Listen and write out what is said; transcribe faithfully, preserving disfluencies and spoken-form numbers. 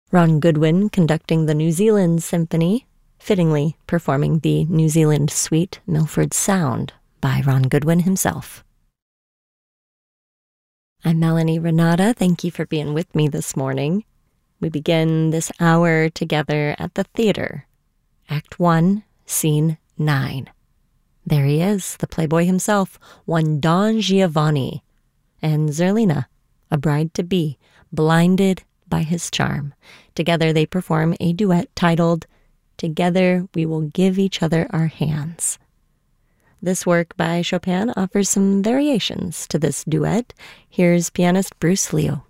Ron Goodwin conducting the New Zealand Symphony, fittingly performing the New Zealand suite Milford Sound by Ron Goodwin himself. I'm Melanie Renata. Thank you for being with me this morning. We begin this hour together at the theater. Act one, Scene nine. There he is, the playboy himself, one Don Giovanni, and Zerlina, a bride-to-be, blinded by his charm. Together they perform a duet titled, Together We Will Give Each Other Our Hands. This work by Chopin offers some variations to this duet. Here's pianist Bruce Leo.